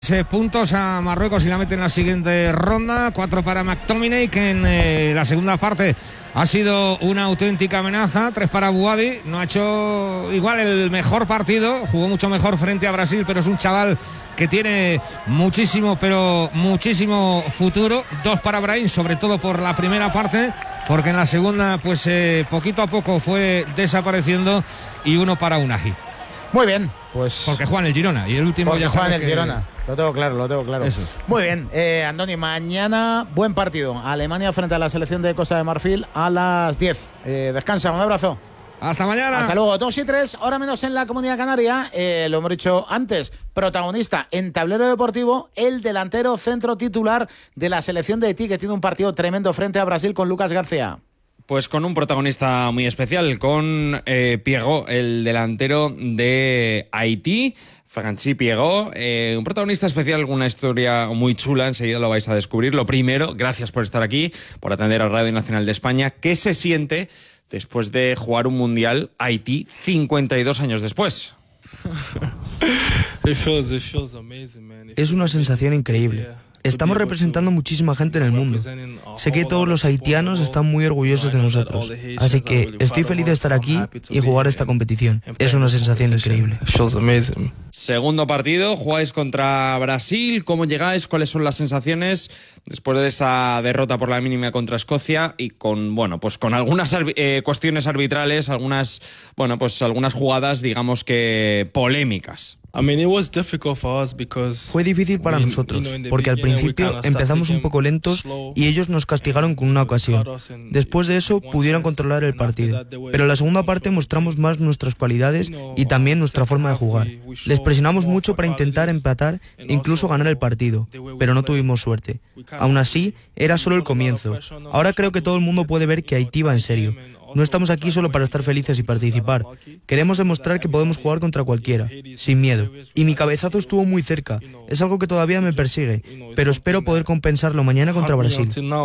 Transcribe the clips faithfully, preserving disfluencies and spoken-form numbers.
Seis puntos a Marruecos y la mete en la siguiente ronda. Cuatro para McTominay, que en eh, la segunda parte ha sido una auténtica amenaza. Tres para Bouhaddi. No ha hecho igual el mejor partido. Jugó mucho mejor frente a Brasil, pero es un chaval que tiene muchísimo, pero muchísimo futuro. Dos para Brahim, sobre todo por la primera parte, porque en la segunda, pues eh, poquito a poco fue desapareciendo. Y uno para Unai. Muy bien, pues... Porque juega en el Girona y el último Porque ya juega en el que... Girona. Lo tengo claro, lo tengo claro. Eso. Muy bien, eh, Andoni, mañana buen partido. Alemania frente a la selección de Costa de Marfil a las diez. Eh, descansa, un abrazo. Hasta mañana. Hasta luego. dos y tres, hora menos en la Comunidad Canaria. Eh, lo hemos dicho antes, protagonista en tablero deportivo, el delantero centro titular de la selección de Haití, que tiene un partido tremendo frente a Brasil con Lucas García. Pues con un protagonista muy especial, con eh, Pierrot, el delantero de Haití, Francis Pierrot, eh, un protagonista especial, una historia muy chula, enseguida lo vais a descubrir. Lo primero, gracias por estar aquí, por atender a Radio Nacional de España. ¿Qué se siente después de jugar un Mundial Haití cincuenta y dos años después? Es una sensación increíble. Estamos representando muchísima gente en el mundo. Sé que todos los haitianos están muy orgullosos de nosotros. Así que estoy feliz de estar aquí y jugar esta competición. Es una sensación increíble. Segundo partido, jugáis contra Brasil. ¿Cómo llegáis? ¿Cuáles son las sensaciones después de esa derrota por la mínima contra Escocia? Y con, bueno, pues con algunas eh, cuestiones arbitrales, algunas, bueno, pues algunas jugadas, digamos que polémicas. Fue difícil para nosotros, porque al principio empezamos un poco lentos y ellos nos castigaron con una ocasión. Después de eso pudieron controlar el partido, pero en la segunda parte mostramos más nuestras cualidades y también nuestra forma de jugar. Les presionamos mucho para intentar empatar e incluso ganar el partido, pero no tuvimos suerte. Aún así, era solo el comienzo. Ahora creo que todo el mundo puede ver que Haití va en serio. No estamos aquí solo para estar felices y participar. Queremos demostrar que podemos jugar contra cualquiera, sin miedo. Y mi cabezazo estuvo muy cerca. Es algo que todavía me persigue, pero espero poder compensarlo mañana contra Brasil.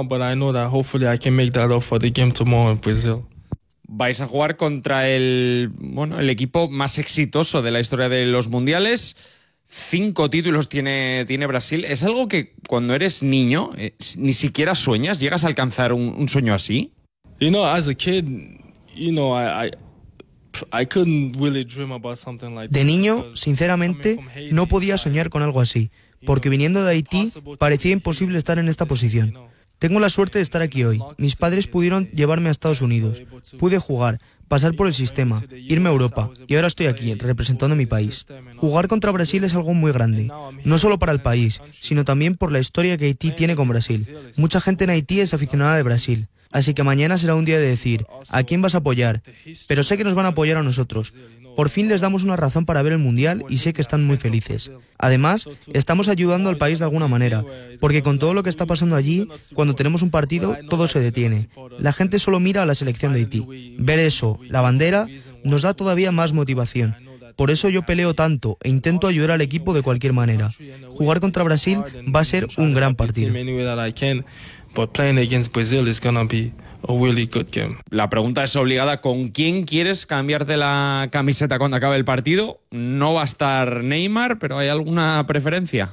Vais a jugar contra el, bueno, el equipo más exitoso de la historia de los mundiales. Cinco títulos tiene, tiene Brasil. ¿Es algo que cuando eres niño eh, ni siquiera sueñas? ¿Llegas a alcanzar un, un sueño así? You know, as a kid, you know, I, I, I couldn't really dream about something like that. De niño, sinceramente, no podía soñar con algo así, porque viniendo de Haití parecía imposible estar en esta posición. Tengo la suerte de estar aquí hoy. Mis padres pudieron llevarme a Estados Unidos. Pude jugar, pasar por el sistema, irme a Europa, y ahora estoy aquí, representando a mi país. Jugar contra Brasil es algo muy grande, no solo para el país, sino también por la historia que Haití tiene con Brasil. Mucha gente en Haití es aficionada de Brasil. Así que mañana será un día de decir, ¿a quién vas a apoyar? Pero sé que nos van a apoyar a nosotros. Por fin les damos una razón para ver el Mundial y sé que están muy felices. Además, estamos ayudando al país de alguna manera, porque con todo lo que está pasando allí, cuando tenemos un partido, todo se detiene. La gente solo mira a la selección de Haití. Ver eso, la bandera, nos da todavía más motivación. Por eso yo peleo tanto e intento ayudar al equipo de cualquier manera. Jugar contra Brasil va a ser un gran partido. But playing against Brazil is gonna be a really good game. La pregunta es obligada, ¿con quién quieres cambiarte la camiseta cuando acabe el partido? No va a estar Neymar, pero ¿hay alguna preferencia?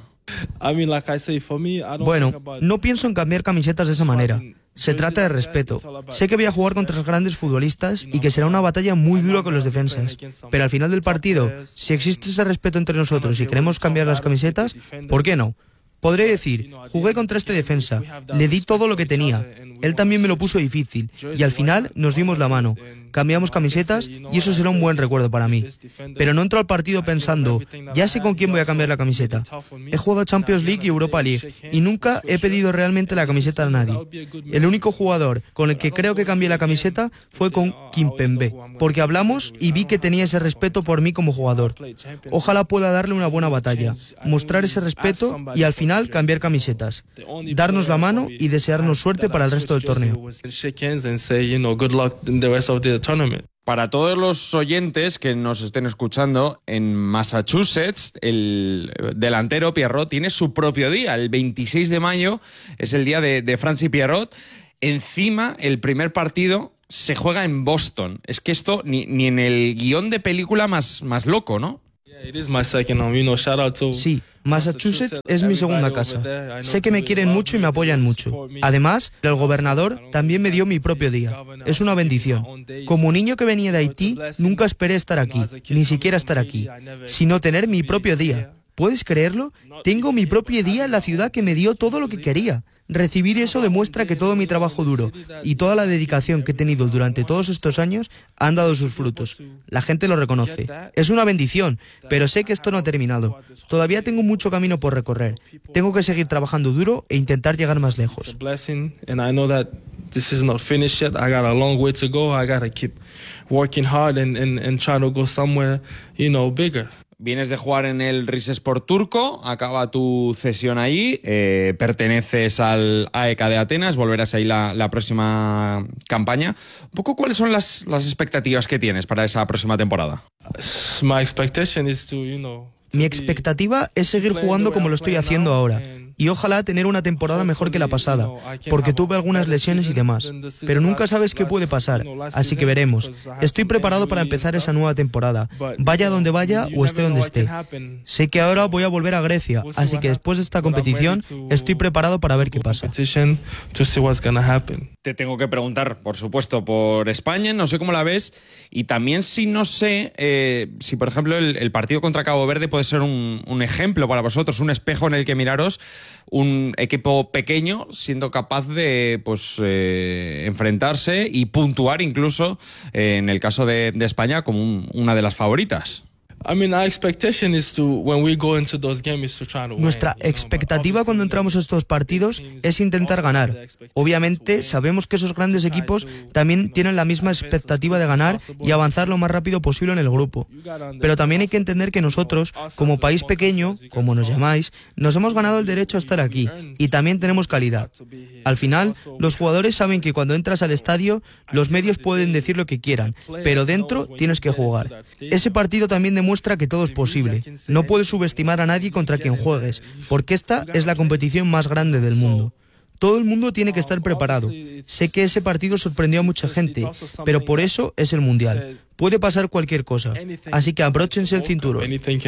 Bueno, no pienso en cambiar camisetas de esa manera. Se trata de respeto. Sé que voy a jugar contra los grandes futbolistas y que será una batalla muy dura con los defensas. Pero al final del partido, si existe ese respeto entre nosotros y queremos cambiar las camisetas, ¿por qué no? Podré decir, jugué contra este defensa, le di todo lo que tenía, él también me lo puso difícil, y al final nos dimos la mano, cambiamos camisetas y eso será un buen recuerdo para mí. Pero no entro al partido pensando, ya sé con quién voy a cambiar la camiseta. He jugado Champions League y Europa League y nunca he pedido realmente la camiseta a nadie. El único jugador con el que creo que cambié la camiseta fue con Kimpembe, porque hablamos y vi que tenía ese respeto por mí como jugador. Ojalá pueda darle una buena batalla, mostrar ese respeto y al final cambiar camisetas, darnos la mano y desearnos suerte para el resto del torneo. Para todos los oyentes que nos estén escuchando, en Massachusetts, el delantero Pierrot tiene su propio día. El veintiséis de mayo es el día de, de Francis Pierrot. Encima, el primer partido se juega en Boston. Es que esto ni, ni en el guión de película más, más loco, ¿no? Sí, Massachusetts es mi segunda casa. Sé que me quieren mucho y me apoyan mucho. Además, el gobernador también me dio mi propio día. Es una bendición. Como niño que venía de Haití, nunca esperé estar aquí, ni siquiera estar aquí, sino tener mi propio día. ¿Puedes creerlo? Tengo mi propio día en la ciudad que me dio todo lo que quería. Recibir eso demuestra que todo mi trabajo duro y toda la dedicación que he tenido durante todos estos años han dado sus frutos. La gente lo reconoce. Es una bendición, pero sé que esto no ha terminado. Todavía tengo mucho camino por recorrer. Tengo que seguir trabajando duro e intentar llegar más lejos. This is not finished yet. I got a long way to go. I gotta keep working hard and, and, and trying to go somewhere, you know, bigger. Vienes de jugar en el Rizespor turco, acaba tu cesión ahí, eh, perteneces al A E K de Atenas, volverás ahí la, la próxima campaña. Un poco, ¿cuáles son las, las expectativas que tienes para esa próxima temporada? My expectation is to, you know, Mi expectativa es seguir jugando como lo estoy haciendo ahora y ojalá tener una temporada mejor que la pasada, porque tuve algunas lesiones y demás, pero nunca sabes qué puede pasar, así que veremos. Estoy preparado para empezar esa nueva temporada, vaya donde vaya o esté donde esté. Sé que ahora voy a volver a Grecia, así que después de esta competición estoy preparado para ver qué pasa. Te tengo que preguntar, por supuesto, por España, no sé cómo la ves, y también si no sé eh, si, por ejemplo, el, el partido contra Cabo Verde puede ser un, un ejemplo para vosotros, un espejo en el que miraros, un equipo pequeño siendo capaz de pues eh, enfrentarse y puntuar incluso eh, en el caso de, de España como un, una de las favoritas. Nuestra expectativa cuando entramos a estos partidos es intentar ganar. Obviamente sabemos que esos grandes equipos también tienen la misma expectativa de ganar y avanzar lo más rápido posible en el grupo. Pero también hay que entender que nosotros, como país pequeño, como nos llamáis, nos hemos ganado el derecho a estar aquí y también tenemos calidad. Al final, los jugadores saben que cuando entras al estadio, los medios pueden decir lo que quieran, pero dentro tienes que jugar. Ese partido también demuestra Muestra que todo es posible. No puedes subestimar a nadie contra quien juegues, porque esta es la competición más grande del mundo. Todo el mundo tiene que estar preparado. Sé que ese partido sorprendió a mucha gente, pero por eso es el Mundial. Puede pasar cualquier cosa, así que abróchense el cinturón.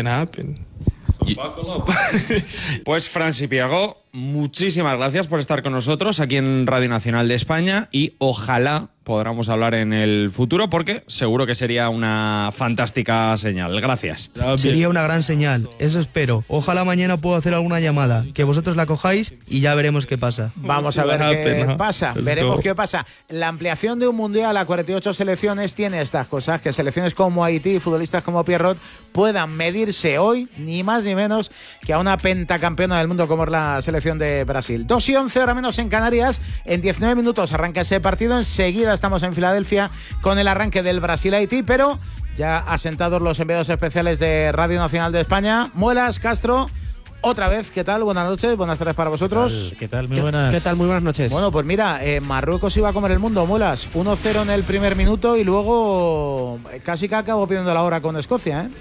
Pues Franci Piergo, muchísimas gracias por estar con nosotros aquí en Radio Nacional de España y ojalá podamos hablar en el futuro porque seguro que sería una fantástica señal. Gracias. Sería una gran señal, eso espero. Ojalá mañana pueda hacer alguna llamada, que vosotros la cojáis y ya veremos qué pasa. Vamos a ver qué pasa, veremos qué pasa. La ampliación de un mundial a cuarenta y ocho selecciones tiene estas cosas, que selecciones como Haití, futbolistas como Pierrot puedan medirse hoy, ni más ni menos, que a una pentacampeona del mundo como es la selección de Brasil. dos y once, hora menos en Canarias. En diecinueve minutos arranca ese partido. Enseguida estamos en Filadelfia con el arranque del Brasil-Haití, pero ya asentados los enviados especiales de Radio Nacional de España. Muelas, Castro, otra vez, ¿qué tal? Buenas noches, buenas tardes para vosotros. ¿Qué tal? Muy buenas. ¿Qué tal? Muy buenas noches. Bueno, pues mira, eh, Marruecos iba a comer el mundo, Muelas. uno cero en el primer minuto y luego casi que acabó pidiendo la hora con Escocia, ¿eh?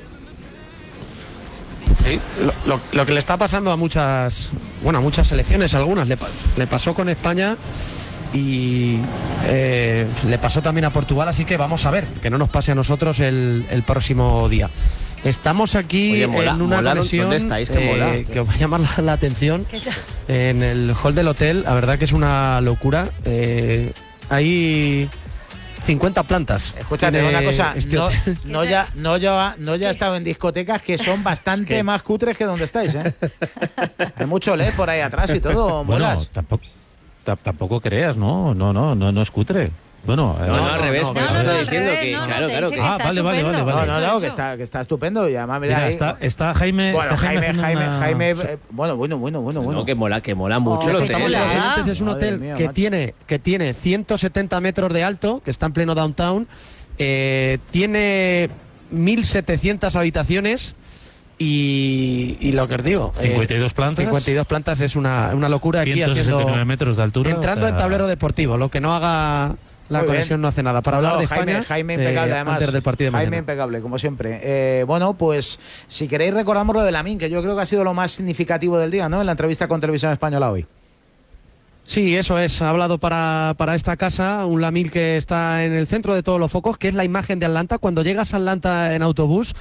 Sí, lo, lo, lo que le está pasando a muchas, bueno, a muchas selecciones, algunas, le, le pasó con España y eh, le pasó también a Portugal, así que vamos a ver, que no nos pase a nosotros el, el próximo día. Estamos aquí Oye, mola, en una mola, conexión ¿dónde estáis? Que, eh, mola. que os va a llamar la, la atención en el hall del hotel, la verdad que es una locura. Eh, hay cincuenta plantas. Escúchate una cosa, este no, no, ya, no, ya, no ya he estado en discotecas que son bastante es que... más cutres que donde estáis, ¿eh? Hay mucho L E D por ahí atrás y todo, bueno, molas. Tampoco, tampoco creas, ¿no? No, no, no, no es cutre. Bueno, no, no, no, al revés, no, pero no, eso no, está no, diciendo revés, que, no, claro, no, claro. que Que ah, vale, vale, vale, vale. No, no, no, que está, que está estupendo. Y además, mira, mira, ahí... está, está Jaime. Bueno, está Jaime, Jaime, Jaime, una... Jaime eh, bueno, bueno, bueno, bueno, bueno. No, que mola, que mola mucho. Oh, el hotel. hotel. Es un hotel mía, que macho. tiene, que tiene ciento setenta metros de alto, que está en pleno downtown, eh, tiene mil setecientas habitaciones. Y, y lo que os digo, cincuenta y dos plantas. cincuenta y dos plantas es una, una locura aquí ciento sesenta y nueve haciendo, metros de altura. entrando o sea... en tablero deportivo. Lo que no haga la Muy conexión bien. No hace nada. Para no, hablar de Jaime, España, Jaime impecable, eh, además. antes del partido de Jaime mañana. impecable, como siempre. Eh, bueno, pues si queréis recordamos lo de Lamine, que yo creo que ha sido lo más significativo del día, ¿no? En la entrevista con Televisión Española hoy. Sí, eso es. Ha hablado para, para esta casa un Lamine que está en el centro de todos los focos, que es la imagen de Atlanta. Cuando llegas a Atlanta en autobús,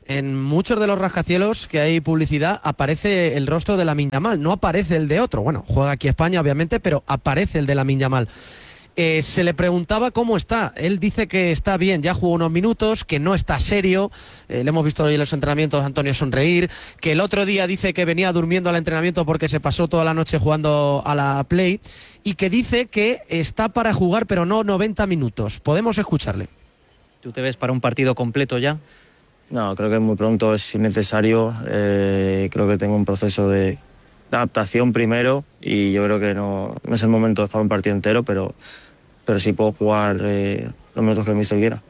en muchos de los rascacielos que hay publicidad aparece el rostro de Lamine Yamal, no aparece el de otro. Bueno, juega aquí España obviamente, pero aparece el de Lamine Yamal. Eh, se le preguntaba cómo está. Él dice que está bien, ya jugó unos minutos, que no está serio. Eh, le hemos visto hoy en los entrenamientos a Antonio sonreír, que el otro día dice que venía durmiendo al entrenamiento porque se pasó toda la noche jugando a la Play, y que dice que está para jugar pero no noventa minutos. Podemos escucharle. ¿Tú te ves para un partido completo ya? No, creo que es muy pronto, es innecesario. Eh, creo que tengo un proceso de adaptación primero y yo creo que no, no es el momento de jugar un partido entero, pero pero sí puedo jugar eh, los minutos que el míster quiera.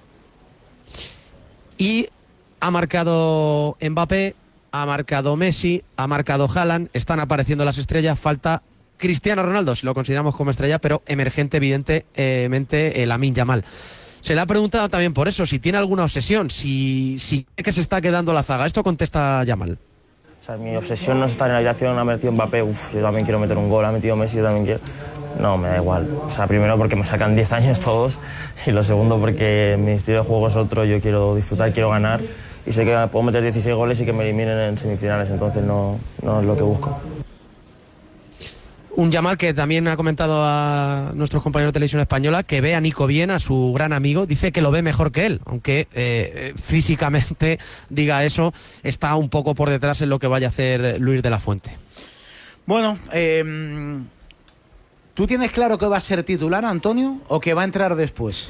Y ha marcado Mbappé, ha marcado Messi, ha marcado Haaland, están apareciendo las estrellas, falta Cristiano Ronaldo, si lo consideramos como estrella, pero emergente evidentemente eh, Lamine Yamal. Se le ha preguntado también por eso, si tiene alguna obsesión, si, si cree que se está quedando la zaga. Esto contesta Yamal. O sea, mi obsesión no es estar en la habitación, ha metido Mbappé, uff, yo también quiero meter un gol, ha metido Messi, yo también quiero... No, me da igual. O sea, primero porque me sacan diez años todos y lo segundo porque mi estilo de juego es otro, yo quiero disfrutar, quiero ganar y sé que puedo meter dieciséis goles y que me eliminen en semifinales, entonces no, no es lo que busco. Un Yamal que también ha comentado a nuestros compañeros de Televisión Española que ve a Nico bien, a su gran amigo, dice que lo ve mejor que él, aunque eh, físicamente diga eso, está un poco por detrás en lo que vaya a hacer Luis de la Fuente. Bueno, eh, ¿tú tienes claro que va a ser titular, Antonio, o que va a entrar después?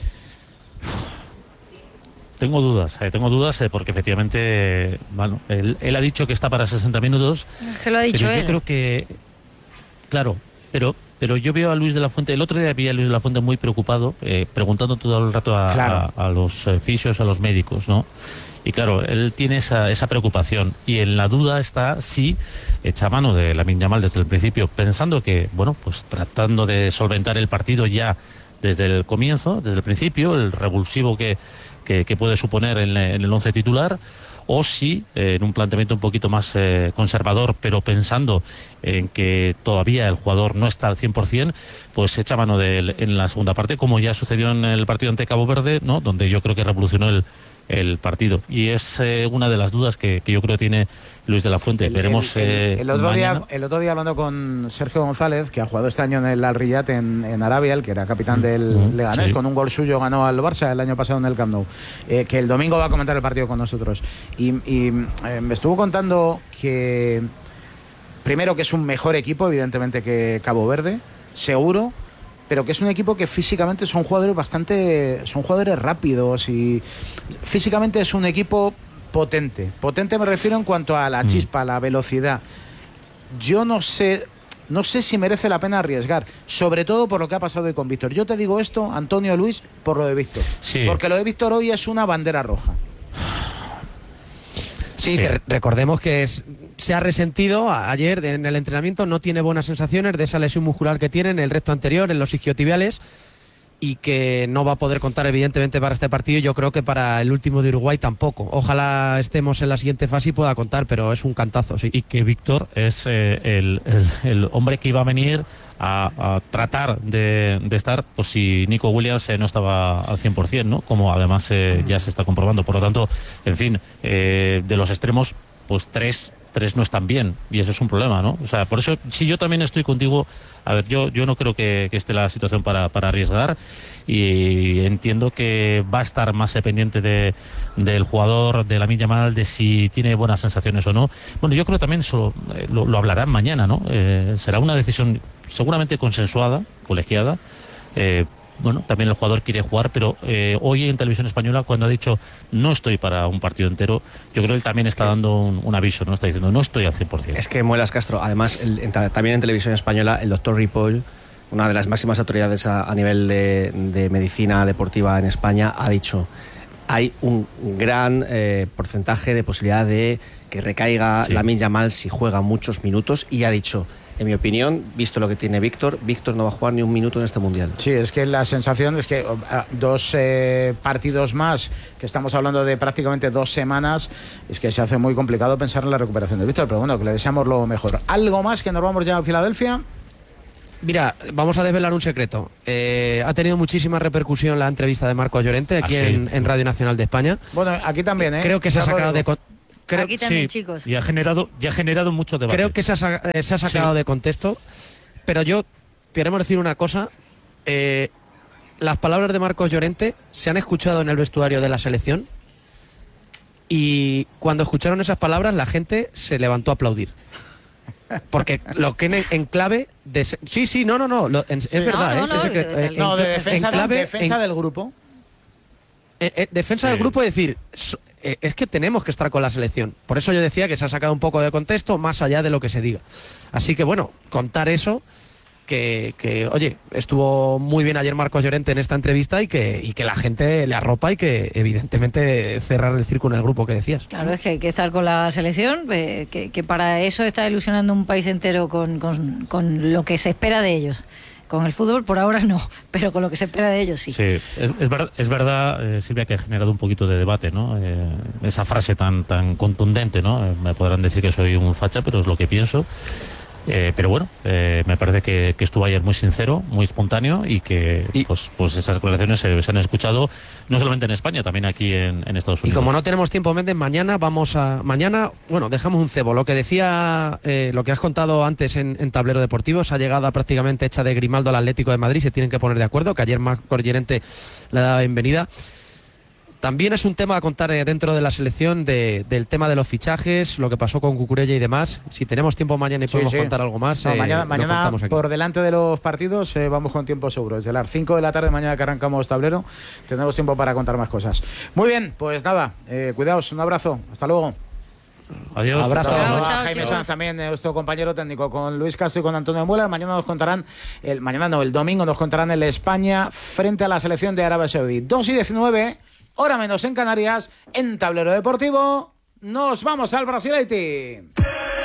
Tengo dudas, eh, tengo dudas eh, porque efectivamente, eh, bueno, él, él ha dicho que está para sesenta minutos. Se lo ha dicho pero él. Yo creo que, claro, pero pero yo veo a Luis de la Fuente, el otro día vi a Luis de la Fuente muy preocupado, eh, preguntando todo el rato a, claro. a, a los eh, fisios, a los médicos, ¿no? Y claro, él tiene esa, esa preocupación y en la duda está si echa mano de Lamine Yamal desde el principio, pensando que, bueno, pues tratando de solventar el partido ya desde el comienzo, desde el principio, el revulsivo que, que, que puede suponer en, en el once titular, o si eh, en un planteamiento un poquito más eh, conservador, pero pensando en que todavía el jugador no está al cien por cien, pues echa mano de él en la segunda parte, como ya sucedió en el partido ante Cabo Verde, ¿no? Donde yo creo que revolucionó el el partido, y es eh, una de las dudas que, que yo creo que tiene Luis de la Fuente. El, Veremos el, el, eh, el, otro mañana. día, el otro día hablando con Sergio González, que ha jugado este año en el Al Riyad en, en Arabia, el que era capitán del mm, Leganés, sí. Con un gol suyo ganó al Barça el año pasado en el Camp Nou, eh, que el domingo va a comentar el partido con nosotros, y, y eh, me estuvo contando que primero que es un mejor equipo evidentemente que Cabo Verde, seguro, pero que es un equipo que físicamente son jugadores bastante, son jugadores rápidos y físicamente es un equipo potente. Potente me refiero en cuanto a la chispa, a la velocidad. Yo no sé, no sé si merece la pena arriesgar, sobre todo por lo que ha pasado hoy con Víctor. Yo te digo esto, Antonio, Luis, por lo de Víctor. Sí. Porque lo de Víctor hoy es una bandera roja. Sí, sí, que recordemos que es, se ha resentido ayer en el entrenamiento, no tiene buenas sensaciones de esa lesión muscular que tiene en el recto anterior, en los isquiotibiales, y que no va a poder contar evidentemente para este partido. Yo creo que para el último de Uruguay tampoco. Ojalá estemos en la siguiente fase y pueda contar, pero es un cantazo, sí. Y que Víctor es eh, el, el, el hombre que iba a venir a, a tratar de, de estar, pues si Nico Williams eh, no estaba al cien por cien, ¿no? Como además eh, ya se está comprobando. Por lo tanto, en fin, eh, de los extremos, pues tres... tres no están bien, y eso es un problema, ¿no? O sea, por eso, sí, yo también estoy contigo. A ver, yo, yo no creo que, que esté la situación para, para arriesgar, y entiendo que va a estar más pendiente de, del jugador, de Lamine Yamal, de si tiene buenas sensaciones o no. Bueno, yo creo que también eso eh, lo, lo hablarán mañana, ¿no? Eh, será una decisión seguramente consensuada, colegiada. Eh, Bueno, también el jugador quiere jugar, pero eh, hoy en Televisión Española, cuando ha dicho no estoy para un partido entero, yo creo que él también está dando un, un aviso, ¿no? Está diciendo no estoy al cien por cien. Es que Muelas Castro, además, el, en, también en Televisión Española, el doctor Ripoll, una de las máximas autoridades a, a nivel de, de medicina deportiva en España, ha dicho hay un gran eh, porcentaje de posibilidad de que recaiga sí. Lamine Yamal si juega muchos minutos, y ha dicho... En mi opinión, visto lo que tiene Víctor, Víctor no va a jugar ni un minuto en este Mundial. Sí, es que la sensación es que dos eh, partidos más, que estamos hablando de prácticamente dos semanas, es que se hace muy complicado pensar en la recuperación de Víctor, pero bueno, que le deseamos lo mejor. ¿Algo más que nos vamos ya a Filadelfia? Mira, vamos a desvelar un secreto. Eh, ha tenido muchísima repercusión la entrevista de Marcos Llorente aquí ¿Ah, sí? en, en Radio Nacional de España. Bueno, aquí también, ¿eh? Creo que se ha sacado de... con- Creo, Aquí también, Sí, chicos. y ha generado, y ha generado mucho debate. creo que se ha, sa- eh, se ha sacado Sí. de contexto, pero yo queremos decir una cosa. Eh, las palabras de Marcos Llorente se han escuchado en el vestuario de la selección y cuando escucharon esas palabras la gente se levantó a aplaudir. Porque lo que en, en clave de se- sí sí no no no lo- en- es Sí. verdad No, ¿eh? no, Ese no, secre- que- eh, que- No, en de cla- defensa, en clave, defensa en- del grupo. eh, eh, defensa Sí. del grupo, es decir, so- eh, es que tenemos que estar con la selección. Por eso yo decía que se ha sacado un poco de contexto más allá de lo que se diga. Así que bueno, contar eso, que, que, oye, estuvo muy bien ayer Marcos Llorente en esta entrevista y que, y que la gente le arropa y que evidentemente cerrar el círculo en el grupo que decías. Claro, es que hay que estar con la selección, eh, que, que para eso está ilusionando un país entero con, con, con lo que se espera de ellos. Con el fútbol por ahora no, pero con lo que se espera de ellos sí. Sí, es, es, ver- es verdad, eh, Silvia, que ha generado un poquito de debate, ¿no? Eh, esa frase tan tan contundente, ¿no? Eh, me podrán decir que soy un facha, pero es lo que pienso. Eh, pero bueno, eh, me parece que, que estuvo ayer muy sincero, muy espontáneo y que Y- pues, pues esas declaraciones se, se han escuchado no solamente en España, también aquí en, en Estados Y Unidos. como no tenemos tiempo, Méndez, mañana vamos a... Mañana, bueno, dejamos un cebo. Lo que decía, eh, lo que has contado antes en, en Tablero Deportivo, esa llegada prácticamente hecha de Grimaldo al Atlético de Madrid, se tienen que poner de acuerdo, que ayer Marcos Llorente le da la bienvenida. También es un tema a contar eh, dentro de la selección de- del tema de los fichajes, lo que pasó con Cucurella y demás. Si tenemos tiempo mañana y Sí, podemos sí. contar algo más, No, eh, mañana lo mañana contamos aquí. por delante de los partidos eh, vamos con tiempo seguro. Desde las cinco de la tarde mañana que arrancamos tablero tendremos tiempo para contar más cosas. Muy bien, pues nada, eh, cuidaos, un abrazo, hasta luego. Adiós. Abrazo. Chao, A chao, Jaime chicos. Sanz también, eh, nuestro compañero técnico, con Luis Castro y con Antonio Mueller. Mañana nos contarán, el mañana no, el domingo nos contarán el España frente a la selección de Arabia Saudí. dos y diecinueve, hora menos en Canarias, en Tablero Deportivo. Nos vamos al Brasil Haití.